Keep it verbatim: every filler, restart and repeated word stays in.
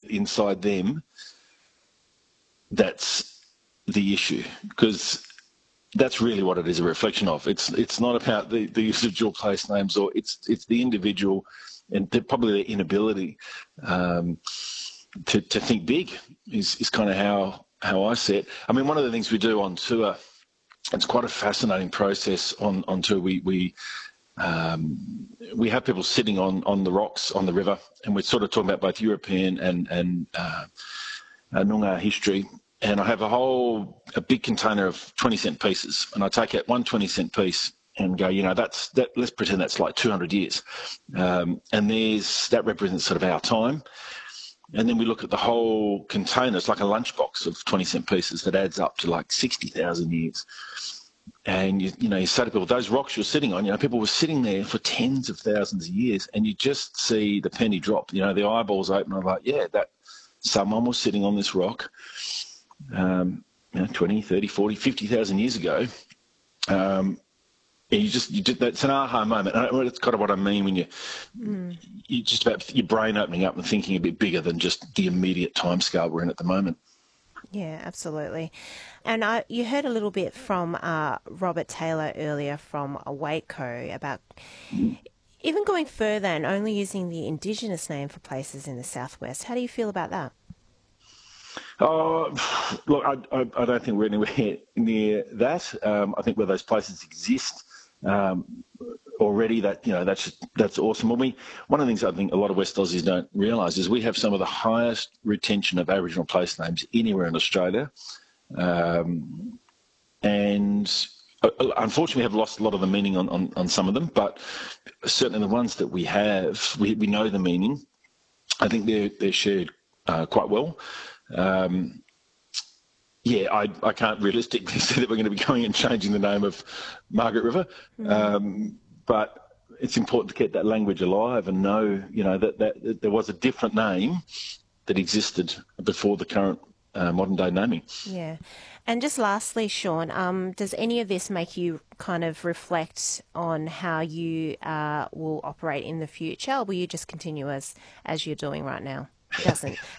inside them that's the issue, because that's really what it is a reflection of. It's it's not about the, the use of dual place names, or it's it's the individual and the, probably their inability um, to to think big is is kind of how how I see it. I mean, one of the things we do on tour, it's quite a fascinating process on on tour. We we um, we have people sitting on on the rocks on the river, and we're sort of talking about both European and and uh, uh, Noongar history. And I have a whole, a big container of twenty cent pieces, and I take out one twenty cent piece and go, you know, that's, that, let's pretend that's like two hundred years. Um, and there's, that represents sort of our time. And then we look at the whole container. It's like a lunchbox of twenty cent pieces that adds up to like sixty thousand years. And, you, you know, you say to people, those rocks you're sitting on, you know, people were sitting there for tens of thousands of years, and you just see the penny drop. You know, the eyeballs open. I'm like, yeah, that someone was sitting on this rock Um, you know, twenty, thirty, forty, fifty thousand years ago. Um, and you just, you did, that's an aha moment. And it's kind of what I mean when you, mm. you just about your brain opening up and thinking a bit bigger than just the immediate timescale we're in at the moment. Yeah, absolutely. And I, you heard a little bit from uh, Robert Taylor earlier from Waco about mm. even going further and only using the Indigenous name for places in the southwest. How do you feel about that? Oh, look, I, I, I don't think we're anywhere near that. Um, I think where those places exist um, already, that you know, that's that's awesome. When we, one of the things I think a lot of West Aussies don't realise is we have some of the highest retention of Aboriginal place names anywhere in Australia, um, and unfortunately, we have lost a lot of the meaning on, on, on some of them. But certainly, the ones that we have, we, we know the meaning. I think they're they're shared uh, quite well. Um, yeah, I, I can't realistically say that we're going to be going and changing the name of Margaret River, mm. um, but it's important to keep that language alive and know, you know, that, that, that there was a different name that existed before the current uh, modern day naming. Yeah. And just lastly, Sean, um, does any of this make you kind of reflect on how you uh, will operate in the future, or will you just continue as, as you're doing right now? It doesn't.